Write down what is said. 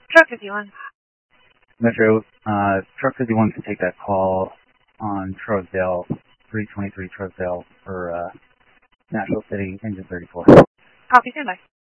Truck 51. Metro, Truck 51 can take that call on Trousdale, 323 Trousdale for Nashville City, engine 34. Copy, standby.